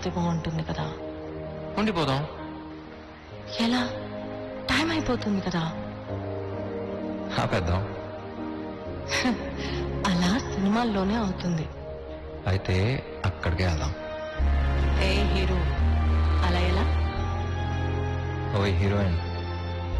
ఉండిపోతే బాగుంటుంది కదా. ఉండిపోదాం. ఎలా? టైం అయిపోతుంది కదా. ఆపేద్దాం. అలా సినిమాల్లోనే అవుతుంది. అయితే అక్కడికే వెళ్దాం. ఏ హీరో అలా ఎలా? ఓ హీరోయిన్